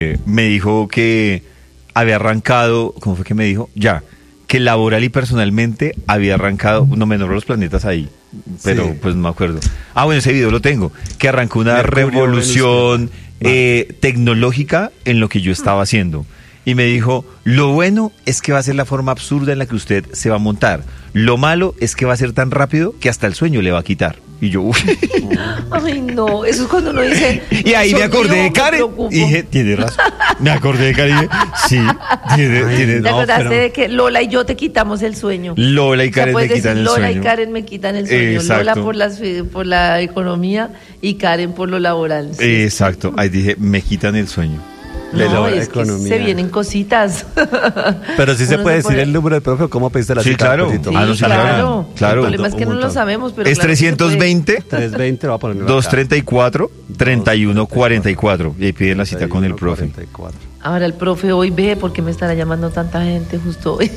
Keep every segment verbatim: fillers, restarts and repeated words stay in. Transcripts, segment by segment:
eh, me dijo que había arrancado, ¿cómo fue que me dijo? Ya, que laboral y personalmente había arrancado, no me nombró los planetas ahí, pero sí. Pues no me acuerdo. Ah, bueno, ese video lo tengo, que arrancó una Mercurio, revolución eh, tecnológica en lo que yo estaba haciendo. Y me dijo, lo bueno es que va a ser la forma absurda en la que usted se va a montar. Lo malo es que va a ser tan rápido que hasta el sueño le va a quitar. Y yo, uy. Ay, no, eso es cuando uno dice... Y ahí me acordé de Karen. Y dije, tiene razón. Me acordé de Karen y dije, sí, tiene, Ay, tiene ¿te no, acordaste pero... de que Lola y yo te quitamos el sueño? Lola y Karen o sea, me quitan decir, el Lola sueño. Lola y Karen me quitan el sueño. Exacto. Lola por, las, por la economía y Karen por lo laboral. Sí. Exacto, ahí dije, me quitan el sueño. No, es economía. Que se vienen cositas. Pero sí se puede decir pone... el número del profe o cómo pediste la sí, cita. Claro. Sí, ah, no, claro, claro. El problema es que no lo sabemos, pero es claro trescientos veinte, trescientos veinte va a poner doscientos treinta y cuatro, treinta y uno cuarenta y cuatro y ahí piden la cita con el profe. cuarenta y cuatro. Ahora el profe hoy ve por qué me estará llamando tanta gente justo hoy.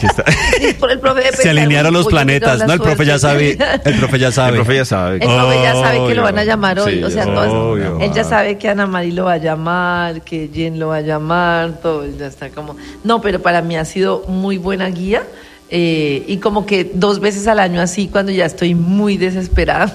Por el profe de se alinearon los planetas, no, el profe ya sabe, el profe ya sabe. El profe ya sabe. El profe ya sabe que lo van a llamar hoy, sí, o sea, todo, él ya sabe que Ana Mari lo va a llamar, que Jen lo va a llamar, todo, ya está como. No, pero para mí ha sido muy buena guía. Eh, y como que dos veces al año así, cuando ya estoy muy desesperada,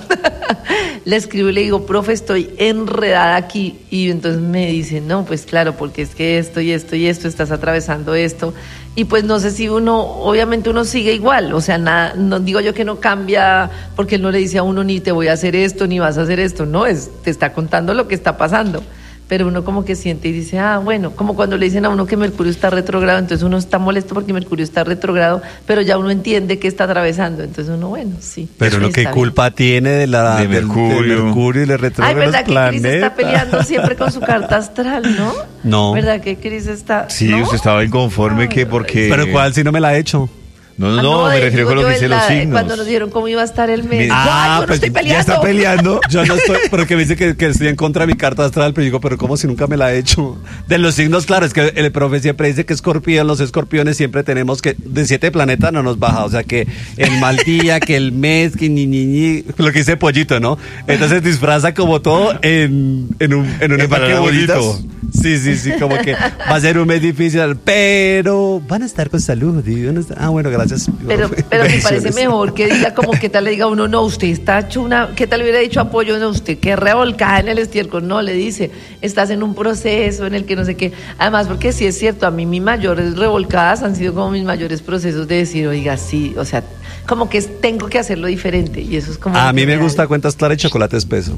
le escribo y le digo, profe, estoy enredada aquí. Y entonces me dice, no, pues claro, porque es que esto y esto y esto, estás atravesando esto. Y pues no sé si uno, obviamente uno sigue igual, o sea, nada, no digo yo que no cambia, porque él no le dice a uno ni te voy a hacer esto, ni vas a hacer esto, no, es, te está contando lo que está pasando. Pero uno como que siente y dice, ah, bueno, como cuando le dicen a uno que Mercurio está retrógrado, entonces uno está molesto porque Mercurio está retrógrado, pero ya uno entiende que está atravesando, entonces uno, bueno, sí. Pero lo que culpa bien. tiene de la de Mercurio, de Mercurio y le retrógrado. Ay, ¿verdad los que Cris está peleando siempre con su carta astral, no? No. ¿Verdad que Cris está? Sí, ¿no? usted estaba inconforme ay, que porque... Pero ¿cuál si no me la ha hecho? No, no, no, ah, no, me refiero con lo que dicen los signos. Cuando nos dijeron cómo iba a estar el mes. Ah, yo no pues estoy peleando. Ya está peleando. Yo no estoy, porque me dice que, que estoy en contra de mi carta astral, pero digo, pero ¿cómo si nunca me la he hecho? De los signos, claro, es que el profe siempre dice que escorpión, los escorpiones siempre tenemos que, de siete planetas no nos baja, o sea que el mal día, que el mes, que ni, ni, ni, lo que dice Pollito, ¿no? Entonces disfraza como todo en, en un, en un empaque bonito. Sí, sí, sí, como que va a ser un mes difícil, pero van a estar con salud. Y van a estar, ah, bueno, gracias. Pero, pero me parece mejor que diga como que tal le diga uno, no, usted está hecho una, ¿qué tal le hubiera dicho apoyo? No, usted que revolcada en el estiércol, no, le dice, estás en un proceso en el que no sé qué. Además, porque sí es cierto, a mí mis mayores revolcadas han sido como mis mayores procesos de decir, oiga, sí, o sea, como que tengo que hacerlo diferente y eso es como... A mí me gusta cuentas claras y chocolate espeso.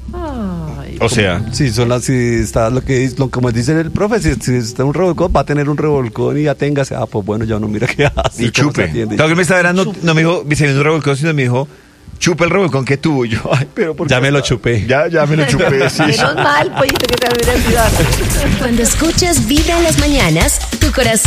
Ay, o sea, sí, son las, si está lo que lo, como dice el profe, si, si está un revolcón, va a tener un revolcón y ya téngase, ah, pues bueno, ya uno mira qué hace. Y chupe. Claro que me estaba dando, no me dijo, se un revolcón, sino me dijo, chupa el revolcón que tuvo. Y yo, ay, pero ¿por qué? Ya me lo chupé. Ya, ya me lo chupé, sí. Menos mal, pollito, que te olvidé olvidar. Cuando escuchas Vibra en las mañanas, tu corazón